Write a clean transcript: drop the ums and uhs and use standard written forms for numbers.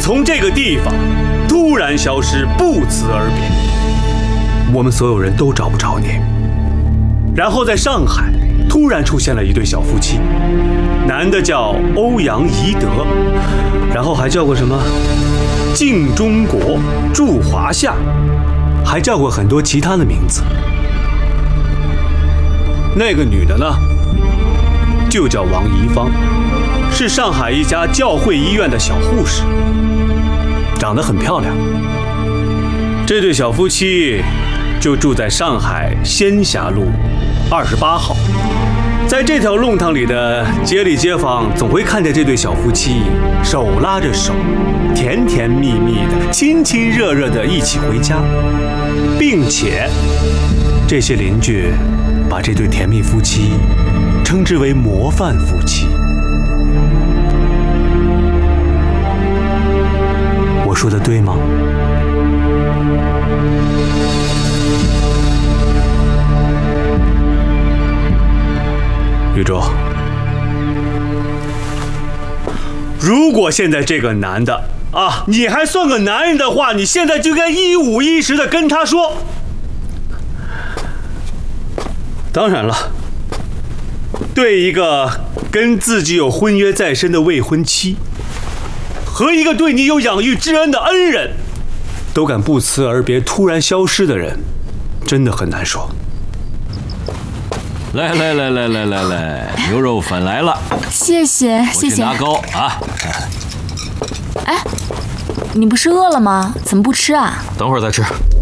从这个地方突然消失，不辞而别。我们所有人都找不着你。然后在上海突然出现了一对小夫妻，男的叫欧阳宜德，然后还叫过什么晋中国、驻华夏，还叫过很多其他的名字。那个女的呢，就叫王宜芳，是上海一家教会医院的小护士，长得很漂亮。这对小夫妻就住在上海仙霞路28号。在这条弄堂里的街里街坊总会看见这对小夫妻手拉着手，甜甜蜜蜜的、亲亲热热的一起回家，并且这些邻居把这对甜蜜夫妻称之为模范夫妻。我说的对吗？宇宙，如果现在这个男的啊，你还算个男人的话，你现在就该一五一十的跟他说。当然了，对一个跟自己有婚约在身的未婚妻，和一个对你有养育之恩的恩人，都敢不辞而别突然消失的人，真的很难说。 来，牛肉粉来了， 谢谢。 我去拿糕啊。 哎，你不是饿了吗？怎么不吃啊？ 等会儿再吃。